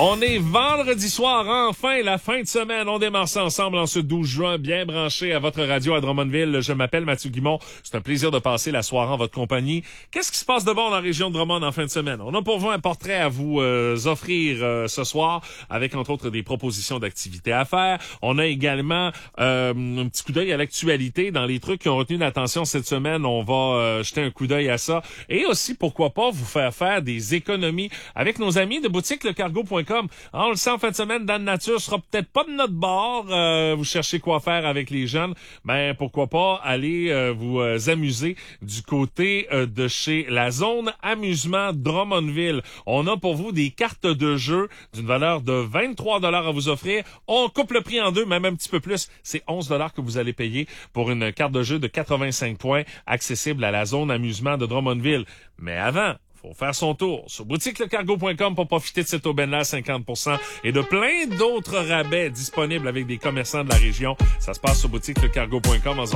On est vendredi soir, enfin, la fin de semaine. On démarre ça ensemble en ce 12 juin, bien branché à votre radio à Drummondville. Je m'appelle Mathieu Guimond. C'est un plaisir de passer la soirée en votre compagnie. Qu'est-ce qui se passe de bon dans la région de Drummond en fin de semaine? On a pour vous un portrait à vous offrir ce soir, avec entre autres des propositions d'activités à faire. On a également un petit coup d'œil à l'actualité dans les trucs qui ont retenu l'attention cette semaine. On va jeter un coup d'œil à ça. Et aussi, pourquoi pas, vous faire des économies avec nos amis de boutique lecargo.com. On le sait, en fin de semaine, Dan Nature sera peut-être pas de notre bord. Vous cherchez quoi faire avec les jeunes. Ben, pourquoi pas aller vous amuser du côté de chez la zone amusement Drummondville. On a pour vous des cartes de jeu d'une valeur de 23 $ à vous offrir. On coupe le prix en deux, même un petit peu plus. C'est 11 $ que vous allez payer pour une carte de jeu de 85 points accessible à la zone amusement de Drummondville. Mais avant, faut faire son tour sur boutiquelecargo.com pour profiter de cette aubaine-là, 50% et de plein d'autres rabais disponibles avec des commerçants de la région. Ça se passe sur boutiquelecargo.com.